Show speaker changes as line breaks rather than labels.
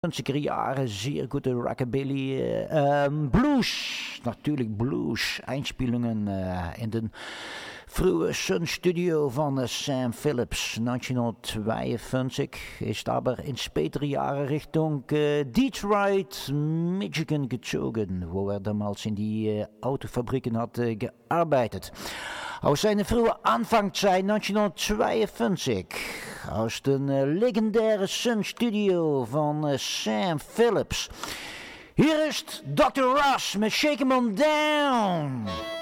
70er jaren, zeer goede rockabilly, blues, natuurlijk blues, Einspielungen in de frühe Sun Studio van Sam Phillips, 1952, ist aber in spätere Jahre Richtung Detroit, Michigan gezogen, wo damals in die Autofabriken hat gearbeitet. Aus seiner frühen Anfangszeit 1952, aus dem legendären Sun Studio von Sam Phillips. Hier ist Dr. Rush mit Shake 'Em On Down.